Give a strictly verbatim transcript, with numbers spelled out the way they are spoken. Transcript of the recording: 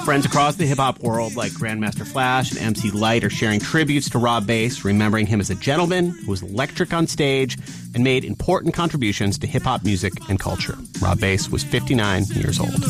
Friends across the hip-hop world like Grandmaster Flash and M C Lyte are sharing tributes to Rob Base, remembering him as a gentleman who was electric on stage and made important contributions to hip-hop music and culture. Rob Base was fifty-nine years old.